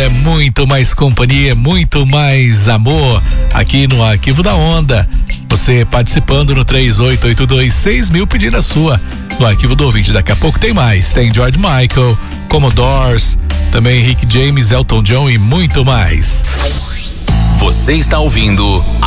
é muito mais companhia, é muito mais amor aqui no Arquivo da Onda. Você participando no 38826000 pedindo a sua no Arquivo do Ouvinte. Daqui a pouco tem mais, tem George Michael, Commodores, também Rick James, Elton John e muito mais. Você está ouvindo